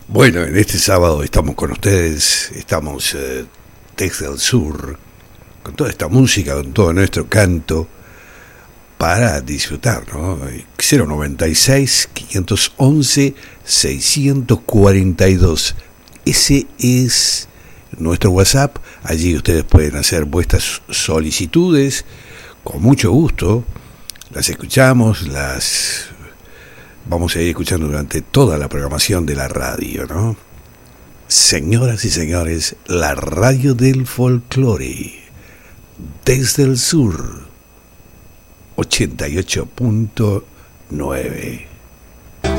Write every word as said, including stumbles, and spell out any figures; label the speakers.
Speaker 1: Bueno, en este sábado estamos con ustedes, estamos eh, desde el sur, con toda esta música, con todo nuestro canto, para disfrutar, ¿no? cero noventa y seis, quinientos once, seiscientos cuarenta y dos. Ese es nuestro WhatsApp. Allí ustedes pueden hacer vuestras solicitudes con mucho gusto. Las escuchamos, las vamos a ir escuchando durante toda la programación de la radio, ¿no? Señoras y señores, la radio del folclore, desde el sur, ochenta y ocho punto nueve.